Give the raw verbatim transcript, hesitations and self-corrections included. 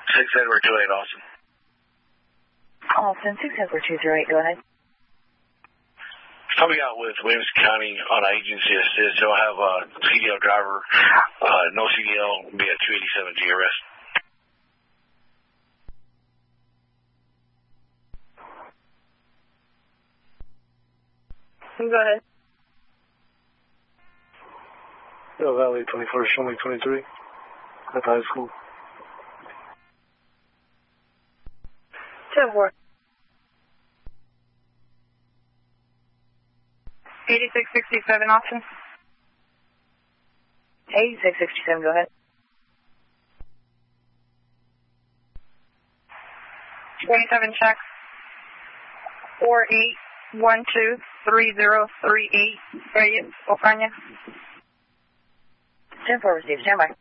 six Edward two eight, Austin. Austin, six Edward two zero eight, go ahead. Coming out with Williams County on agency assist, so I'll have a C D L driver, uh, no C D L, be at two eighty-seven G R S. Go ahead. Hill Valley, twenty-first, only twenty-three, at the high school. ten four. eighty-six sixty-seven, Austin. eighty-six sixty-seven, go ahead. twenty-seven check. four eight one two three zero three eight, Reyes, Ocaña. ten four, receive, stand by.